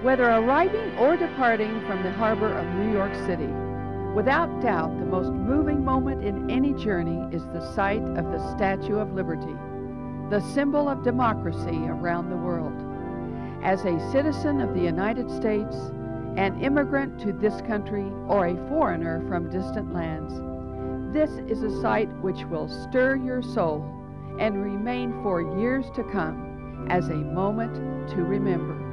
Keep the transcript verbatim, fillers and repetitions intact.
Whether arriving or departing from the harbor of New York City, without doubt the most moving moment in any journey is the sight of the Statue of Liberty, the symbol of democracy around the world. As a citizen of the United States, an immigrant to this country, or a foreigner from distant lands, this is a sight which will stir your soul and remain for years to come as a moment to remember.